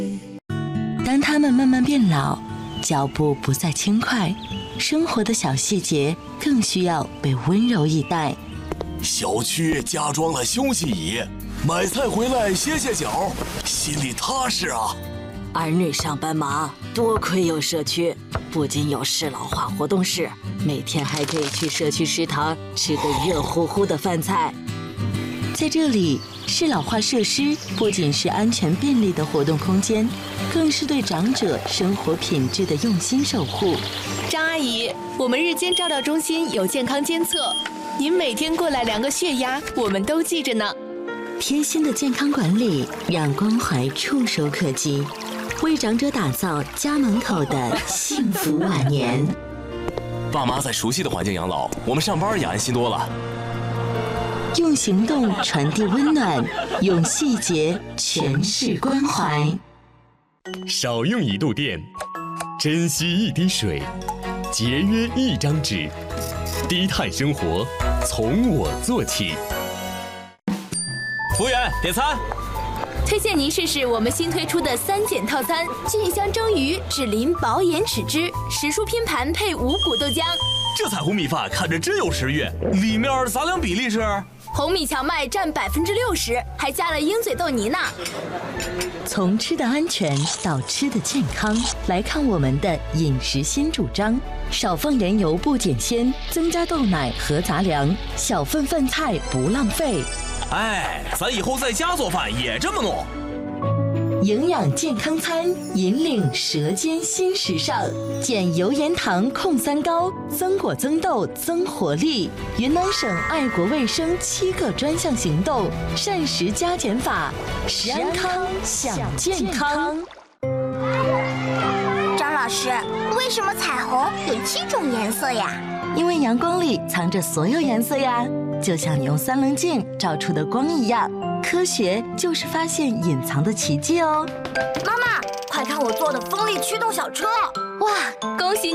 当他们慢慢变老，脚步不再轻快，生活的小细节更需要被温柔以待。 小区加装了休息椅，买菜回来歇歇脚，心里踏实啊。 儿女上班忙，多亏有社区，不仅有适老化活动室，每天还可以去社区食堂吃个热乎乎的饭菜。 在这里，适老化设施不仅是安全便利的活动空间，更是对长者生活品质的用心守护。 张阿姨，我们日间照料中心有健康监测，您每天过来量个血压，我们都记着呢。 贴心的健康管理，让关怀触手可及，为长者打造家门口的幸福晚年。 爸妈在熟悉的环境养老，我们上班也安心多了。 用行动传递温暖，用细节诠释关怀。 少用一度电，珍惜一滴水，节约一张纸，低碳生活从我做起。 服务员，点餐。 推荐您试试我们新推出的3减套餐：菌香蒸鱼、脂淋薄盐豉汁、时蔬拼盘配五谷豆浆。 这彩虹米饭看着真有食欲，里面杂粮比例是？ 红米荞麦占60%，还加了鹰嘴豆泥呢。 从吃的安全到吃的健康，来看我们的饮食新主张：少放盐油不减鲜，增加豆奶和杂粮，小份饭菜不浪费。 哎，咱以后在家做饭也这么弄。 营养健康餐，引领舌尖新时尚，减油盐糖控3高，增果增豆增活力。云南省爱国卫生7个专项行动，膳食加减法，食安康享健康。 张老师，为什么彩虹有7种颜色呀？ 因为阳光里藏着所有颜色呀，就像你用3棱镜照出的光一样。科学就是发现隐藏的奇迹哦！ 妈妈，快看我做的风力驱动小车！ 哇，恭喜